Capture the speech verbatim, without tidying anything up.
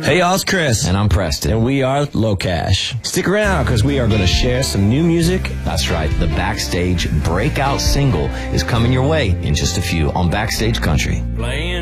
Hey y'all, it's Chris. And I'm Preston. And we are Low Cash. Stick around because we are going to share some new music. That's right. The Backstage breakout single is coming your way in just a few on Backstage Country. Playing